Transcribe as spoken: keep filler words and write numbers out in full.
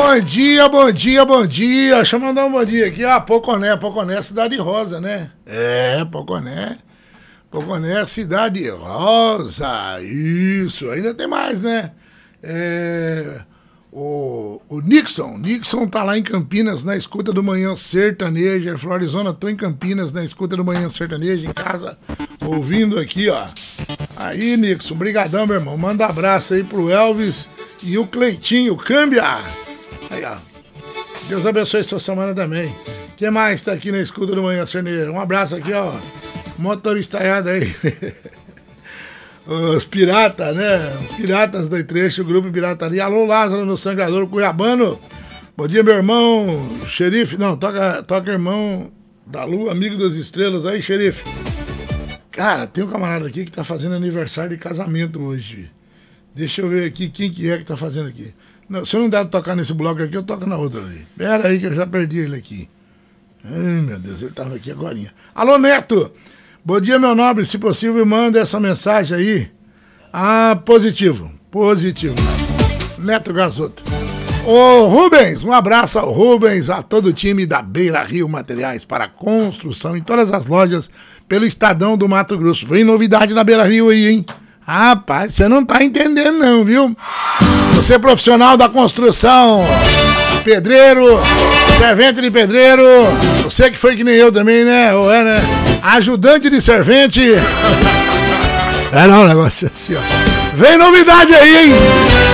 Bom dia, bom dia, bom dia. Deixa eu mandar um bom dia aqui. Ah, Poconé, Poconé, Cidade Rosa, né? É, Poconé. Poconé, Cidade Rosa. Isso, ainda tem mais, né? É, o, o Nixon. Nixon tá lá em Campinas, na escuta do Manhã Sertaneja. Ele falou, Arizona, tô em Campinas, na escuta do Manhã Sertaneja, em casa, ouvindo aqui, ó. Aí, Nixon, brigadão, meu irmão. Manda abraço aí pro Elvis e o Cleitinho. Câmbia! Aí, ó. Deus abençoe sua semana também. Quem mais tá aqui na escuta do Manhã Sertaneja? Um abraço aqui, ó. Motoristaiada aí. Os piratas, né? Os piratas da Trecho, o grupo Pirataria. Alô, Lázaro no Sangrador Cuiabano. Bom dia, meu irmão. Xerife. Não, toca, toca irmão da Lua, amigo das estrelas. Aí, xerife. Cara, tem um camarada aqui que tá fazendo aniversário de casamento hoje. Deixa eu ver aqui quem que é que tá fazendo aqui. Não, se eu não der tocar nesse bloco aqui, eu toco na outra ali. Pera aí que eu já perdi ele aqui. Ai, meu Deus, ele tava aqui agorinha. Alô, Neto! Bom dia, meu nobre. Se possível, manda essa mensagem aí. Ah, positivo. Positivo. Neto Gasoto. Ô, Rubens, um abraço ao Rubens, a todo o time da Beira Rio Materiais para construção em todas as lojas pelo Estadão do Mato Grosso. Vem novidade na Beira Rio aí, hein? Rapaz, você não tá entendendo não, viu? Você é profissional da construção, pedreiro, servente de pedreiro, você que foi que nem eu também, né? Ou é, né? Ajudante de servente. É não, um negócio assim, ó. Vem novidade aí, hein?